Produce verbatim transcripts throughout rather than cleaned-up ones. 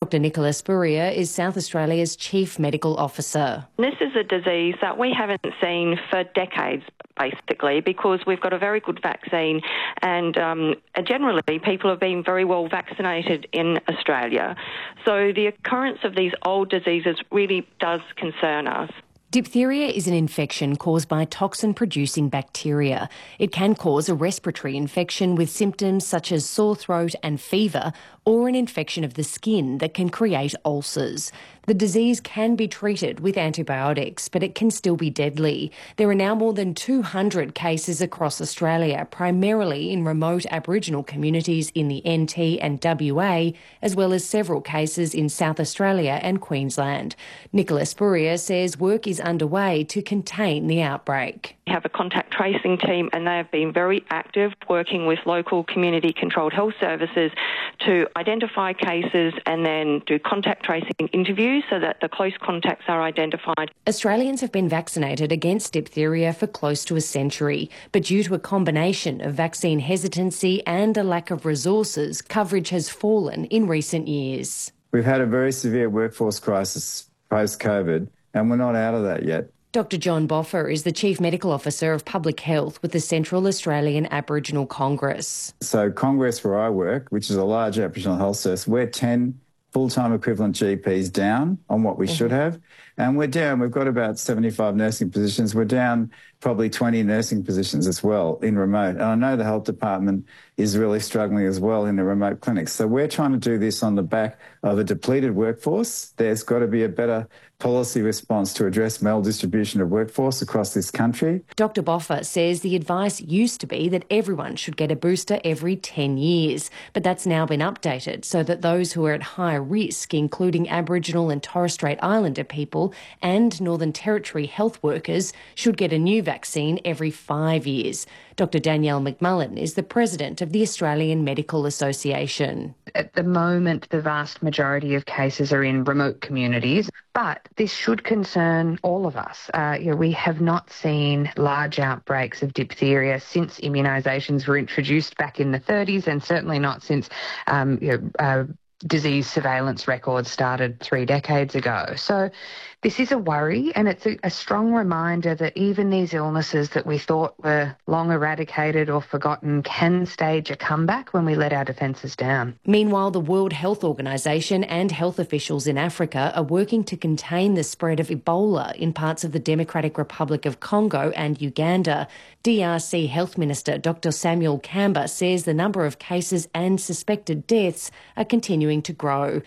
Doctor Nicola Spurrier is South Australia's Chief Medical Officer. This is a disease that we haven't seen for decades, basically, because we've got a very good vaccine and um, generally people have been very well vaccinated in Australia. So the occurrence of these old diseases really does concern us. Diphtheria is an infection caused by toxin-producing bacteria. It can cause a respiratory infection with symptoms such as sore throat and fever, or an infection of the skin that can create ulcers. The disease can be treated with antibiotics, but it can still be deadly. There are now more than two hundred cases across Australia, primarily in remote Aboriginal communities in the N T and W A, as well as several cases in South Australia and Queensland. Nicola Spurrier says work is underway to contain the outbreak. We have a contact tracing team and they have been very active working with local community controlled health services to identify cases and then do contact tracing interviews so that the close contacts are identified. Australians have been vaccinated against diphtheria for close to a century, but due to a combination of vaccine hesitancy and a lack of resources, coverage has fallen in recent years. We've had a very severe workforce crisis post-COVID and we're not out of that yet. Doctor John Boffa is the Chief Medical Officer of Public Health with the Central Australian Aboriginal Congress. So Congress, where I work, which is a large Aboriginal health service, we're ten full-time equivalent G Ps down on what we mm-hmm. should have. And we're down, we've got about seventy-five nursing positions. We're down probably twenty nursing positions as well in remote. And I know the health department is really struggling as well in the remote clinics. So we're trying to do this on the back of a depleted workforce. There's got to be a better policy response to address maldistribution of workforce across this country. Doctor Boffa says the advice used to be that everyone should get a booster every ten years, but that's now been updated so that those who are at high risk, including Aboriginal and Torres Strait Islander people and Northern Territory health workers, should get a new vaccine every five years. Doctor Danielle McMullen is the president of the Australian Medical Association. At the moment, the vast majority of cases are in remote communities, but this should concern all of us. Uh, you know, we have not seen large outbreaks of diphtheria since immunisations were introduced back in the thirties, and certainly not since um, you know, uh, disease surveillance records started three decades ago. So this is a worry, and it's a, a strong reminder that even these illnesses that we thought were long eradicated or forgotten can stage a comeback when we let our defences down. Meanwhile, the World Health Organization and health officials in Africa are working to contain the spread of Ebola in parts of the Democratic Republic of Congo and Uganda. D R C Health Minister Doctor Samuel Kamba says the number of cases and suspected deaths are continuing to grow.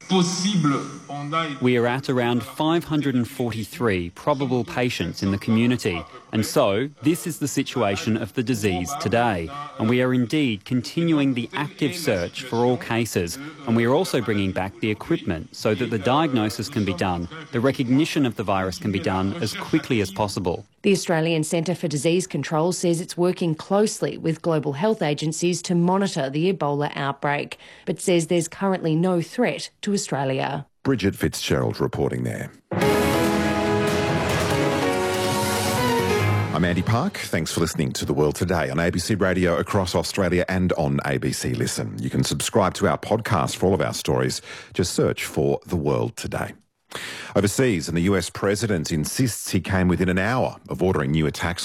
We are at around five hundred forty-three probable patients in the community, and so this is the situation of the disease today. And we are indeed continuing the active search for all cases, and we are also bringing back the equipment so that the diagnosis can be done, the recognition of the virus can be done as quickly as possible. The Australian Centre for Disease Control says it's working closely with global health agencies to monitor the Ebola outbreak, but says there's currently no threat to Australia. Bridget Fitzgerald reporting there. I'm Andy Park. Thanks for listening to The World Today on A B C Radio across Australia and on A B C Listen. You can subscribe to our podcast for all of our stories. Just search for The World Today. Overseas, and the U S president insists he came within an hour of ordering new attacks